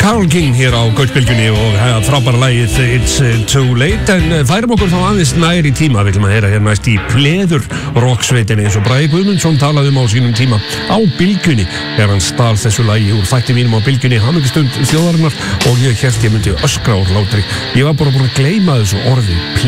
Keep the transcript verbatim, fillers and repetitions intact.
Carole King hér á Gautbylgjunni og frábæra lagið It's Too Late, en færum okkur þá aðeins nær í tíma. Við viljum að heyra hér næst í Pleður rocksveitinni eins og Bragi Guðmundsson talaði um á sínum tíma á Bylgjunni þegar hann stal þessu lagi úr þætti mínum á Bylgjunni, Hamingjustund þjóðarinnar, og ég hélt ég myndi öskra úr hlátri. Ég var bara búin að gleyma þessu orði